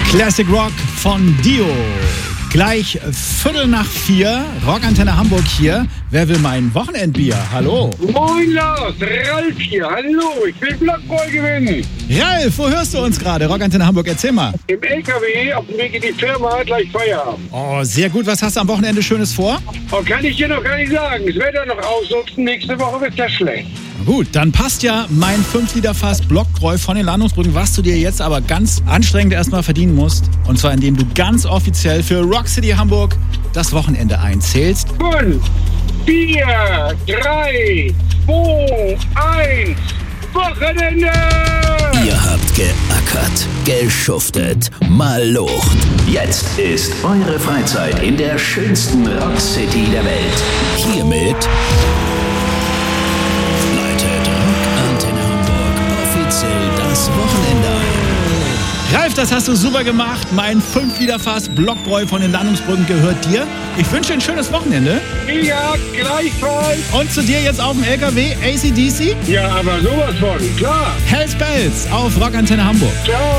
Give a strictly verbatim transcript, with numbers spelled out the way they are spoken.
Classic Rock von Dio. Gleich Viertel nach vier, Rockantenne Hamburg hier. Wer will mein Wochenendbier? Hallo. Moin Lars, Ralf hier. Hallo, ich will Blockball gewinnen. Ralf, wo hörst du uns gerade? Rockantenne Hamburg, erzähl mal. Im L K W auf dem Weg in die Firma, gleich Feierabend. Oh, sehr gut. Was hast du am Wochenende Schönes vor? Oh, kann ich dir noch gar nicht sagen. Das Wetter noch aussuchten, nächste Woche wird ja schlecht. Gut, dann passt ja mein fünf Liter Fass Blockbräu von den Landungsbrücken, was du dir jetzt aber ganz anstrengend erstmal verdienen musst. Und zwar indem du ganz offiziell für Rock City Hamburg das Wochenende einzählst. Fünf, vier, drei, zwei, eins, Wochenende! Ihr habt geackert, geschuftet, malocht. Jetzt ist eure Freizeit in der schönsten Rock City der Welt. Hiermit leitet Rockantenne Hamburg offiziell das Wochenende ein. Ralf, das hast du super gemacht. Mein fünf Liter Fass Blockbräu von den Landungsbrücken gehört dir. Ich wünsche dir ein schönes Wochenende. Ja, gleichfalls. Und zu dir jetzt auf dem L K W A C D C? Ja, aber sowas von, klar. Hells Bells auf Rockantenne Hamburg. Ciao.